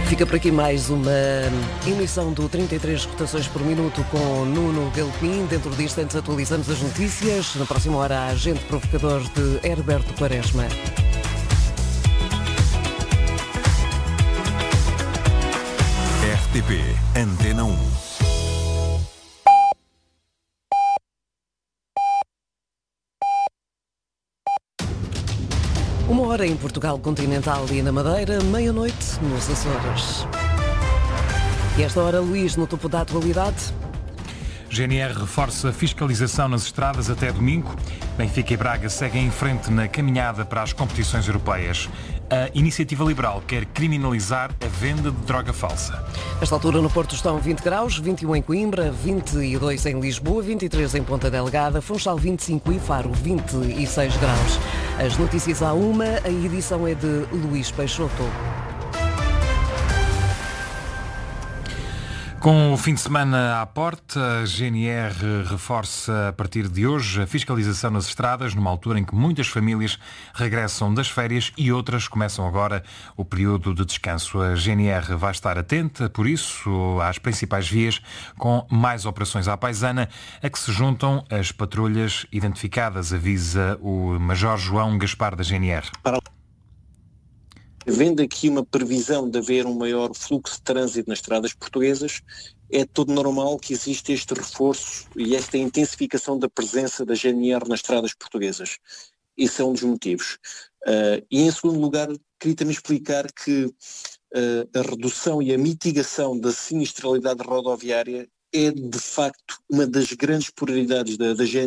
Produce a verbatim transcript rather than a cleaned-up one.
Fica por aqui mais uma emissão do trinta e três rotações por minuto com Nuno Galpim. Dentro de instantes atualizamos as notícias. Na próxima hora, a Agente Provocador de Herberto Quaresma. R T P Antena um. Uma hora em Portugal continental e na Madeira, meia-noite nos Açores. E esta hora, Luís, no topo da atualidade. G N R reforça a fiscalização nas estradas até domingo. Benfica e Braga seguem em frente na caminhada para as competições europeias. A Iniciativa Liberal quer criminalizar a venda de droga falsa. Esta altura no Porto estão vinte graus, vinte e um em Coimbra, vinte e dois em Lisboa, vinte e três em Ponta Delgada, Funchal vinte e cinco e Faro vinte e seis graus. As notícias à uma, a edição é de Luís Peixoto. Com o fim de semana à porta, a G N R reforça a partir de hoje a fiscalização nas estradas, numa altura em que muitas famílias regressam das férias e outras começam agora o período de descanso. A G N R vai estar atenta, por isso, às principais vias, com mais operações à paisana, a que se juntam as patrulhas identificadas, avisa o Major João Gaspar da G N R. Para... Havendo aqui uma previsão de haver um maior fluxo de trânsito nas estradas portuguesas, é todo normal que exista este reforço e esta intensificação da presença da G N R nas estradas portuguesas. Esse é um dos motivos. Uh, e em segundo lugar, queria também explicar que uh, a redução e a mitigação da sinistralidade rodoviária é de facto uma das grandes prioridades da, da G N R.